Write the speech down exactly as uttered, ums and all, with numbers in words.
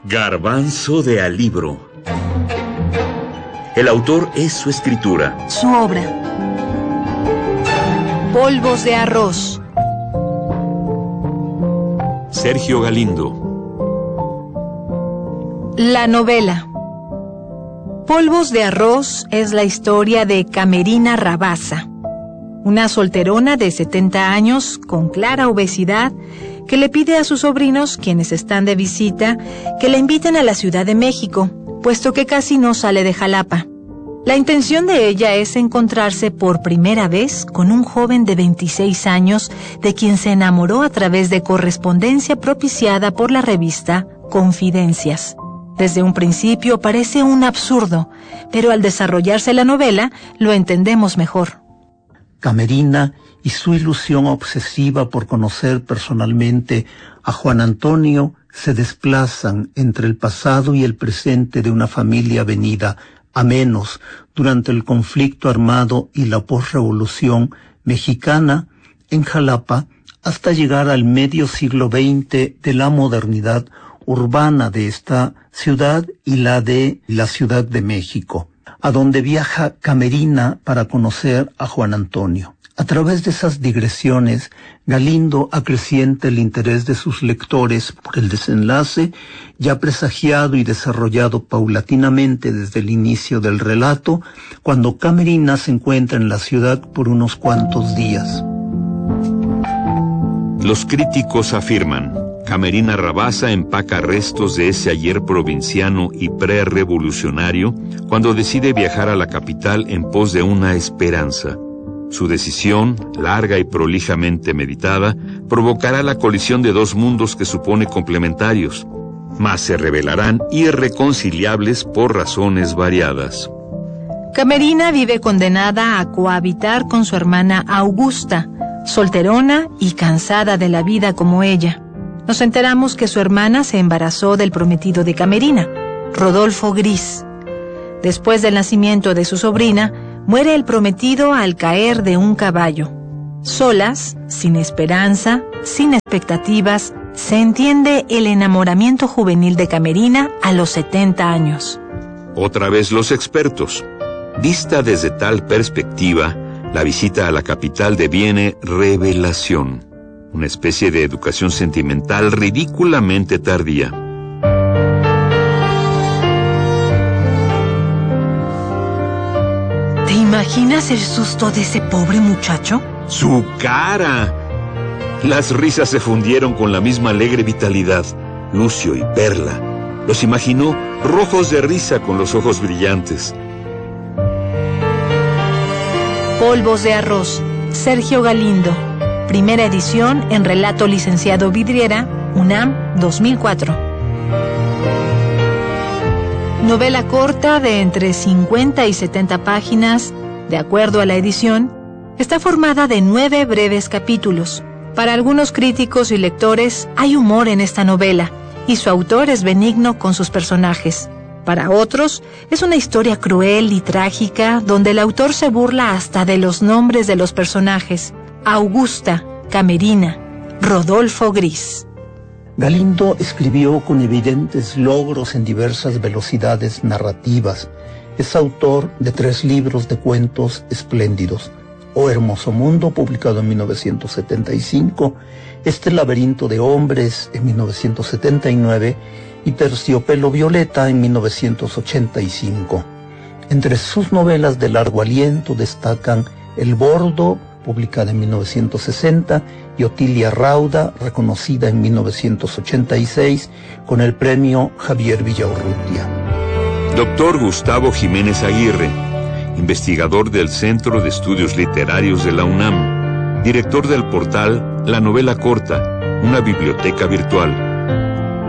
Garbanzo de Alibro. El autor es su escritura. Su obra. Polvos de arroz. Sergio Galindo. La novela. Polvos de arroz es la historia de Camerina Rabasa, una solterona de setenta años con clara obesidad que le pide a sus sobrinos, quienes están de visita, que la inviten a la Ciudad de México, puesto que casi no sale de Jalapa. La intención de ella es encontrarse por primera vez con un joven de veintiséis años de quien se enamoró a través de correspondencia propiciada por la revista Confidencias. Desde un principio parece un absurdo, pero al desarrollarse la novela lo entendemos mejor. Camerina y su ilusión obsesiva por conocer personalmente a Juan Antonio se desplazan entre el pasado y el presente de una familia venida a menos durante el conflicto armado y la posrevolución mexicana en Jalapa hasta llegar al medio siglo veinte de la modernidad urbana de esta ciudad y la de la Ciudad de México, a donde viaja Camerina para conocer a Juan Antonio. A través de esas digresiones, Galindo acrecienta el interés de sus lectores por el desenlace, ya presagiado y desarrollado paulatinamente desde el inicio del relato, cuando Camerina se encuentra en la ciudad por unos cuantos días. Los críticos afirman: Camerina Rabasa empaca restos de ese ayer provinciano y pre-revolucionario cuando decide viajar a la capital en pos de una esperanza. Su decisión, larga y prolijamente meditada, provocará la colisión de dos mundos que supone complementarios, mas se revelarán irreconciliables por razones variadas. Camerina vive condenada a cohabitar con su hermana Augusta, solterona y cansada de la vida como ella. Nos enteramos que su hermana se embarazó del prometido de Camerina, Rodolfo Gris. Después del nacimiento de su sobrina, muere el prometido al caer de un caballo. Solas, sin esperanza, sin expectativas, se entiende el enamoramiento juvenil de Camerina a los setenta años. Otra vez los expertos. Vista desde tal perspectiva, la visita a la capital deviene revelación, una especie de educación sentimental ridículamente tardía. ¿Te imaginas el susto de ese pobre muchacho? ¡Su cara! Las risas se fundieron con la misma alegre vitalidad. Lucio y Perla los imaginó rojos de risa con los ojos brillantes. Polvos de arroz, Sergio Galindo. Primera edición en Relato Licenciado Vidriera, UNAM, dos mil cuatro. Novela corta de entre cincuenta y setenta páginas, de acuerdo a la edición, está formada de nueve breves capítulos. Para algunos críticos y lectores hay humor en esta novela, y su autor es benigno con sus personajes. Para otros, es una historia cruel y trágica, donde el autor se burla hasta de los nombres de los personajes: Augusta, Camerina, Rodolfo Gris. Galindo escribió con evidentes logros en diversas velocidades narrativas. Es autor de tres libros de cuentos espléndidos: O Hermoso Mundo, publicado en mil novecientos setenta y cinco, Este laberinto de hombres, en mil novecientos setenta y nueve, y Terciopelo Violeta, en mil novecientos ochenta y cinco. Entre sus novelas de largo aliento destacan El Bordo, publicada en mil novecientos sesenta, y Otilia Rauda, reconocida en mil novecientos ochenta y seis con el premio Javier Villaurrutia. Doctor Gustavo Jiménez Aguirre, investigador del Centro de Estudios Literarios de la UNAM, director del portal La Novela Corta, una biblioteca virtual.